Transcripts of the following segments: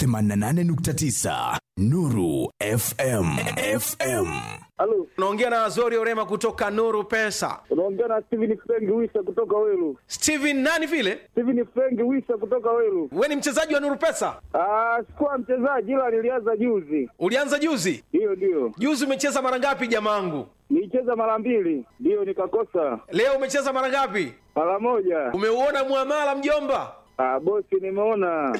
88.9 Nuru FM. Halo. Unaongea na Azori Orema kutoka Nuru Pesa. Unaongea na Steven Frank Wisa kutoka Welu. Steven nani vile? Steven Frank Wisa kutoka Welu. Wewe ni mchezaji wa Nuru Pesa? Sikuwa mchezaji ila nilianza juzi. Ulianza juzi? Ndio. Juzi umecheza mara ngapi jamangu? Nilicheza mara 2, ndio nikakosa. Leo umecheza mara ngapi? Mara 1. Umeuona muamala mjomba? Bosi nimeona.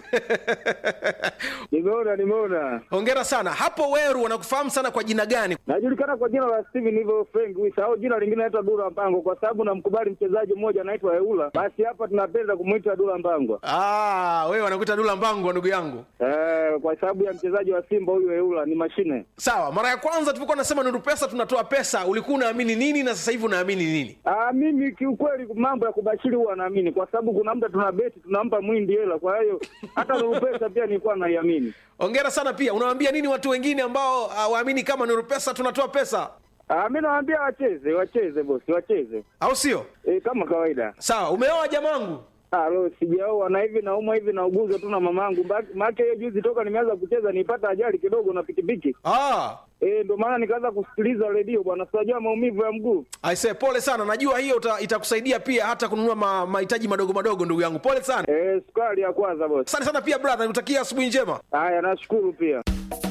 Nimeona. Hongera sana. Hapo Weru wanakufahamu sana kwa jina gani? Najulikana kwa jina la Steven hivyo Frank Wisa au jina lingine naitwa Dula Mpango kwa sababu namkubali mchezaji mmoja anaitwa Eula. Basi hapa tunapenda kumuita Dula Mpango. Wewe wanakuita Dula Mpango ndugu yangu. Kwa sababu ya mchezaji wa Simba huyo Eula ni mashine. Sawa, mara ya kwanza tulikuwa tunasema Nuru Pesa tunatoa pesa, ulikuwa unaamini nini na sasa hivi unaamini nini? Mimi kiukweli mambo ya kubashiri huwa naamini kwa sababu kuna muda tunabeti tunampa mwindi hela, kwa hiyo hata Nuru Pesa pia nilikuwa naiamini. Hongera sana pia. Unawaambia nini watu wengine ambao waamini kama Nuru Pesa tunatoa pesa? Mimi nawaambia wacheze bosi, wacheze. Au sio? Kama kawaida. Sawa, umeoa jamangu? Leo sijaoa na hivi naumwa hivi na uguza tu na mamangu. Maana hiyo juzi toka nimeanza kucheza nipata ajali kidogo na pikipiki. Ndio maana nikaanza kusikiliza redio bwana, sijajua maumivu ya mguu. Aisee, pole sana. Najua hiyo itakusaidia pia hata kununua mahitaji madogo ndugu yangu. Pole sana. Sukari ya kwanza bosi. Asante sana pia brother, nikutakia asubuhi njema. Haya, nashukuru pia.